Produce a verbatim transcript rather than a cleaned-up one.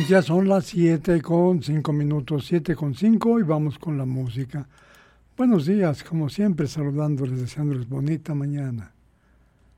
ya son las siete con cinco minutos, siete con cinco y vamos con la música. Buenos días, como siempre, saludándoles, deseándoles bonita mañana.